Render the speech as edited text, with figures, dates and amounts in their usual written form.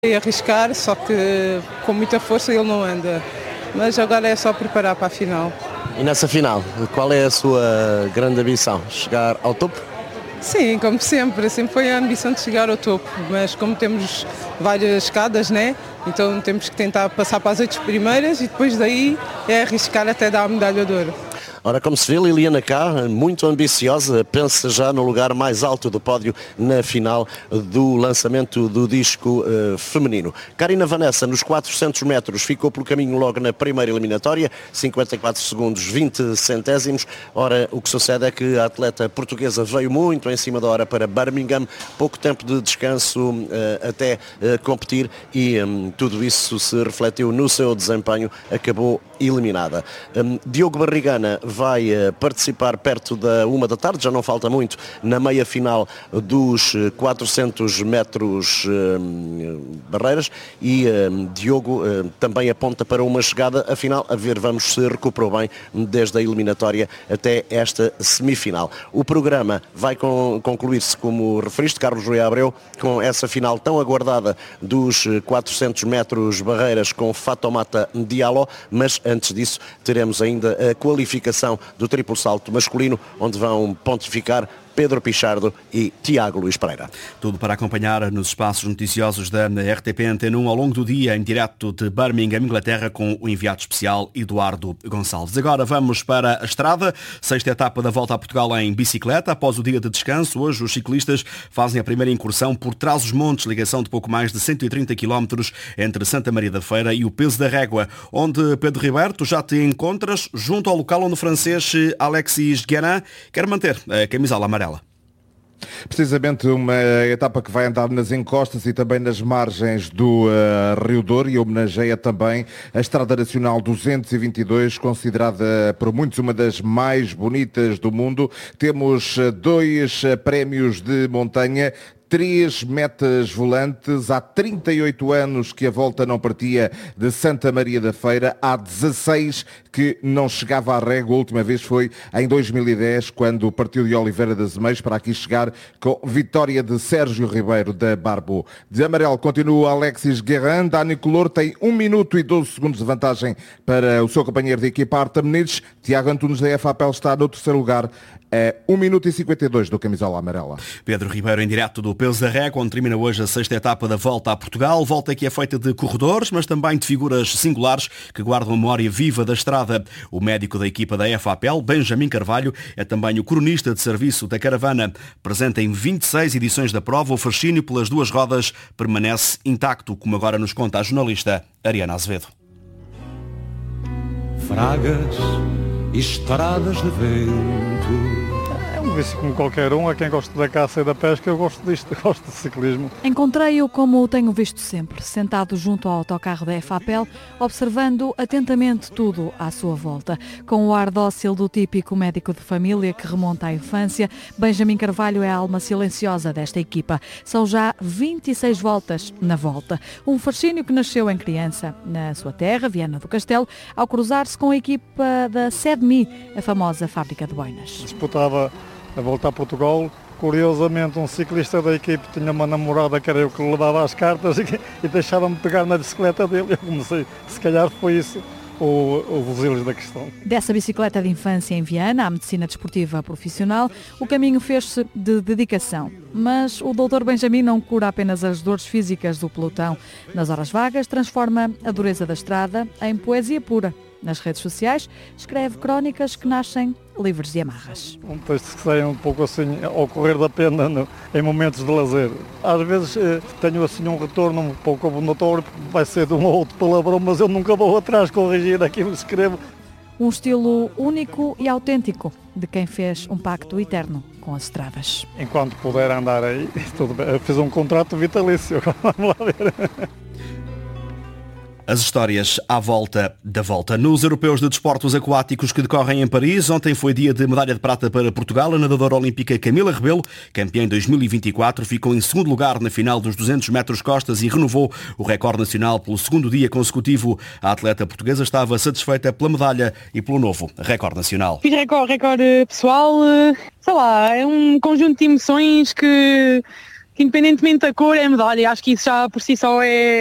E arriscar, só que com muita força ele não anda. Mas agora é só preparar para a final. E nessa final, qual é a sua grande ambição? Chegar ao topo? Sim, como sempre foi a ambição de chegar ao topo, mas como temos várias escadas, né? Então temos que tentar passar para as 8 primeiras e depois daí é arriscar até dar a medalha de ouro. Ora, como se vê, Liliana Cá, muito ambiciosa, pensa já no lugar mais alto do pódio na final do lançamento do disco feminino. Karina Vanessa, nos 400 metros, ficou pelo caminho logo na primeira eliminatória, 54 segundos, 20 centésimos. Ora, o que sucede é que a atleta portuguesa veio muito em cima da hora para Birmingham, pouco tempo de descanso até competir e tudo isso se refletiu no seu desempenho, acabou eliminada. Diogo Barrigana vai participar perto da 1 da tarde, já não falta muito, na meia final dos 400 metros barreiras e Diogo também aponta para uma chegada, afinal, a ver, vamos se recuperou bem desde a eliminatória até esta semifinal. O programa vai concluir-se, como referiste, Carlos Rui Abreu, com essa final tão aguardada dos 400 metros barreiras com Fatoumata Diallo, mas antes disso teremos ainda a qualificação do triplo salto masculino, onde vão pontificar Pedro Pichardo e Tiago Luís Pereira. Tudo para acompanhar nos espaços noticiosos da RTP Antena 1 ao longo do dia, em direto de Birmingham, Inglaterra, com o enviado especial Eduardo Gonçalves. Agora vamos para a estrada, 6ª etapa da Volta a Portugal em bicicleta. Após o dia de descanso, hoje os ciclistas fazem a primeira incursão por Trás-os-Montes, ligação de pouco mais de 130 km entre Santa Maria da Feira e o Peso da Régua, onde, Pedro Ribeiro, tu já te encontras junto ao local onde o francês Alexis Guérin quer manter a camisola amarela. Precisamente uma etapa que vai andar nas encostas e também nas margens do Rio Douro e homenageia também a Estrada Nacional 222, considerada por muitos uma das mais bonitas do mundo. Temos 2 prémios de montanha, 3 metas volantes. Há 38 anos que a Volta não partia de Santa Maria da Feira, há 16 que não chegava à régua. A última vez foi em 2010, quando partiu de Oliveira das Meias para aqui chegar com vitória de Sérgio Ribeiro da Barbo. De amarelo continua Alexis Guérin. Dani Color tem 1 minuto e 12 segundos de vantagem para o seu companheiro de equipa Arta Menezes. Tiago Antunes da FAPEL está no terceiro lugar, a 1 minuto e 52 do camisola amarela. Pedro Ribeiro em direto do Peso da Régua, onde termina hoje a 6ª etapa da Volta a Portugal. Volta que é feita de corredores, mas também de figuras singulares que guardam a memória viva da estrada. O médico da equipa da FAPEL, Benjamin Carvalho, é também o cronista de serviço da caravana. Presente em 26 edições da prova, o fascínio pelas 2 rodas permanece intacto, como agora nos conta a jornalista Ariana Azevedo. Fragas e estradas de vento. É um vício como qualquer um, a quem gosta da caça e da pesca, eu gosto disto, gosto de ciclismo. Encontrei-o como o tenho visto sempre, sentado junto ao autocarro da FAPEL, observando atentamente tudo à sua volta. Com o ar dócil do típico médico de família que remonta à infância, Benjamin Carvalho é a alma silenciosa desta equipa. São já 26 voltas na volta. Um fascínio que nasceu em criança, na sua terra, Viana do Castelo, ao cruzar-se com a equipa da SEDMI, a famosa fábrica de boinas. Disputava a Volta a Portugal. Curiosamente, um ciclista da equipe tinha uma namorada que era eu que lhe levava as cartas e deixava-me pegar na bicicleta dele. Eu comecei, se calhar foi isso o buzilis da questão. Dessa bicicleta de infância em Viana, à medicina desportiva profissional, o caminho fez-se de dedicação. Mas o Dr. Benjamin não cura apenas as dores físicas do pelotão. Nas horas vagas, transforma a dureza da estrada em poesia pura. Nas redes sociais, escreve crónicas que nascem livres de amarras. Um texto que sai um pouco assim ao correr da pena em momentos de lazer. Às vezes tenho assim um retorno um pouco abonatório, porque vai ser de um ou outro palavrão, mas eu nunca vou atrás corrigir aquilo que escrevo. Um estilo único e autêntico de quem fez um pacto eterno com as estradas. Enquanto puder andar aí, tudo bem. Eu fiz um contrato vitalício, vamos lá ver. As histórias à volta da volta. Nos Europeus de Desportos Aquáticos que decorrem em Paris, ontem foi dia de medalha de prata para Portugal. A nadadora olímpica Camila Rebelo, campeã em 2024, ficou em segundo lugar na final dos 200 metros costas e renovou o recorde nacional pelo segundo dia consecutivo. A atleta portuguesa estava satisfeita pela medalha e pelo novo recorde nacional. Fiz recorde pessoal, sei lá, é um conjunto de emoções que independentemente da cor, é medalha. Acho que isso já por si só é